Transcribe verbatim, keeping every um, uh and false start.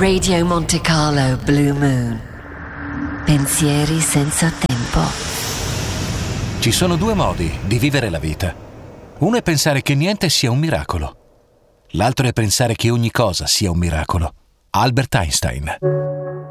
Radio Monte Carlo Blue Moon. Pensieri senza tempo. Ci sono due modi di vivere la vita. Uno è pensare che niente sia un miracolo. L'altro è pensare che ogni cosa sia un miracolo. Albert Einstein.